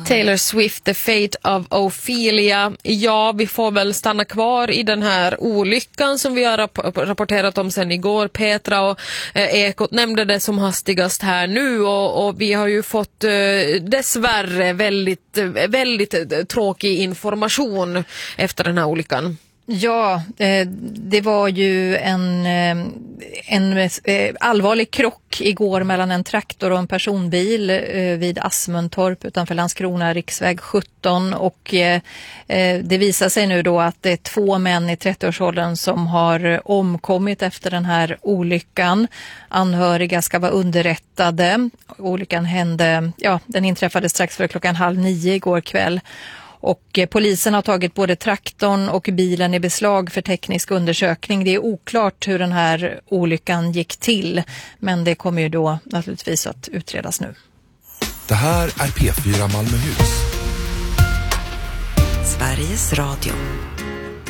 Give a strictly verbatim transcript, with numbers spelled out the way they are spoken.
Taylor Swift, The Fate of Ophelia. Ja, vi får väl stanna kvar i den här olyckan som vi har rap- rapporterat om sen igår. Petra och eh, Ekot nämnde det som hastigast här nu och, och vi har ju fått eh, dessvärre väldigt, väldigt eh, tråkig information efter den här olyckan. Ja, eh, det var ju en, eh, en eh, allvarlig krock igår mellan en traktor och en personbil eh, vid Asmuntorp utanför Landskrona, riksväg sjutton, och eh, det visar sig nu då att det är två män i trettioårsåldern som har omkommit efter den här olyckan. Anhöriga ska vara underrättade. Olyckan hände, ja, den inträffade strax före klockan halv nio igår kväll. Och polisen har tagit både traktorn och bilen i beslag för teknisk undersökning. Det är oklart hur den här olyckan gick till, men det kommer ju då naturligtvis att utredas nu. Det här är P fyra Malmöhus. Sveriges Radio.